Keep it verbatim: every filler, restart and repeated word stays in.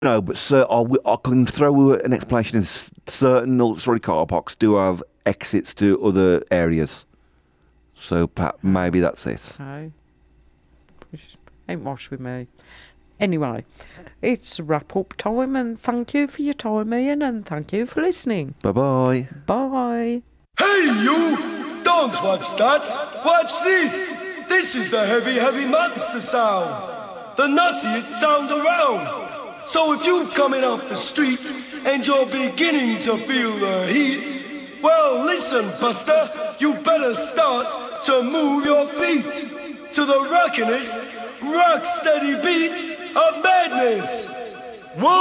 No, but sir, I, w- I can throw an explanation. Is certain multi-story car parks do have exits to other areas, so perhaps maybe that's it. Okay. Which ain't wash with me. Anyway, it's wrap up time, and thank you for your time, Ian, and thank you for listening. Bye bye. Bye. Hey, you! Don't watch that! Watch this! This is the heavy, heavy monster sound! The nuttiest sound around! So if you're coming off the street and you're beginning to feel the heat, well, listen, Buster, you better start to move your feet to the rockinest, rock steady beat of madness. One